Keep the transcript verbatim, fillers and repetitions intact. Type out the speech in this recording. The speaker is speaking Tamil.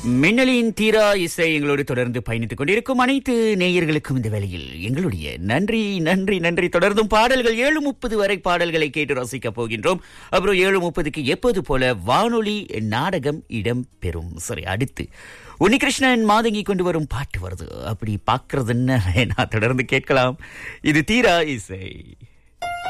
மின்னலின் தீரா இசை எங்களோடு தொடர்ந்து பயணித்துக் கொண்டிருக்கும் அனைத்து நேயர்களுக்கும் இந்த வேளையில் எங்களுடைய நன்றி நன்றி நன்றி. தொடர்ந்தும் பாடல்கள் ஏழு முப்பது வரை பாடல்களை கேட்டு ரசிக்க போகின்றோம். அப்புறம் ஏழு முப்பதுக்கு எப்போது போல வானொலி நாடகம் இடம்பெறும். சரி, அடுத்து உன்னிகிருஷ்ணன் மாதங்கி கொண்டு வரும் பாட்டு வருது. அப்படி பாக்குறதுன்னு நான் தொடர்ந்து கேட்கலாம். இது தீரா இசை.